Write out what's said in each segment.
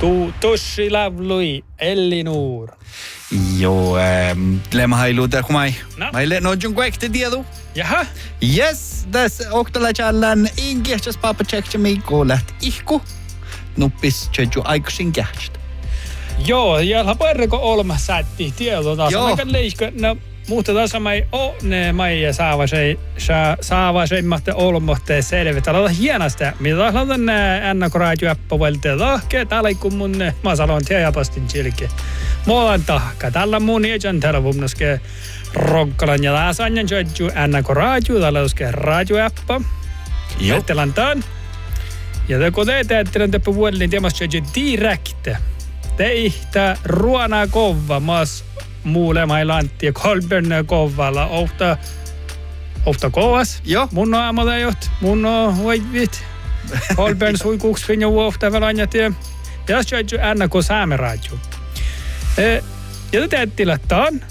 Tosi lovely, Elinor. Jo, lad mig have i luder for mig. Nå. Mä ei no jun kwek det du. Jaha, Yes, tässä oktala challan ingehtas papa check me kolat ihku. Nuppis cheju aiksin käht. joo, ja parreko olma sätti tieto taas. Joo. Mä leikkä, no mutta taas mai o ne mai saava se mahte olmohte selvitä. Tällä on hienosta. Mitä laitan ennakkoraadioappa valtio lahke. Täällä kun mun mä sanon tiedäpastin chilke. Muolan tahka. Tällä mun ejan televumnaske rokkalan ja laasanjan joju ennakkoradio. Täällä on radioappa. Jo. Jättelän tämän. Ja kun te teettelen teppä vuodellinen tiemassa joju direkte. Teihtä ruona kova mas muule mailantti ja kolberne kovalla ofta kovas. Jo. Mun on aamodajot, mun on voivit. Kolbern sui kuksfin ja uofta velanjat ja jos joju ennakko saameraadju. Ja te teettilät taan.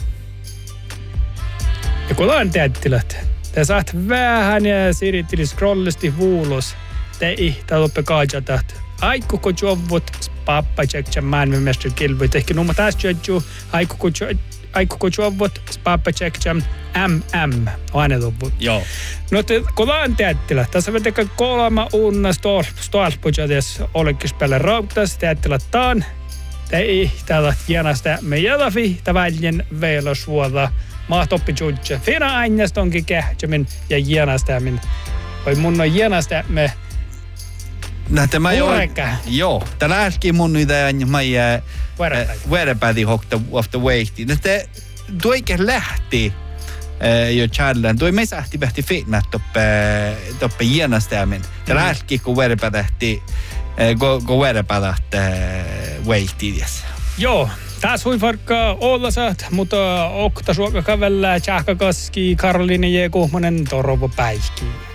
Ja kun on teettilät, te saat vähän ja sirittili scrollisti vuulos. Te ihtä loppe kaajatat. Aikkuko juovut pappa tsekkä maailmanmestari kilvoit. Ehkä numma taas joju aikkuko juovut pappa tsekkä MM. Aina loppu. Jo. No te kolaan teettilä. Tässä vetekä kolma unna stolpujades olekis päälle rauttas. Teettilä taan. Te ihtävät hienasta me jälvi tavallinen veilasuoda. Mahtoppi jutsa. Fina aineesta onkin kähtsämin ja hienasta min. Oi mun on hienasta me. No tämä ei ole. Urekä. Joo. Tällä äsken mun niitä mä verpäti hokta of the weighti. No te tuike lähti jo challan. Tui me sähti vähti fitnat toppe hienastäämin. Tällä äsken kun verpätähti kun verpätähti weighti. Joo, tässä hui farkka ollasat, mutta okta suoka kävellä, tjahkakaski, Karoliini J. Kuhmonen, Torovo Päihki.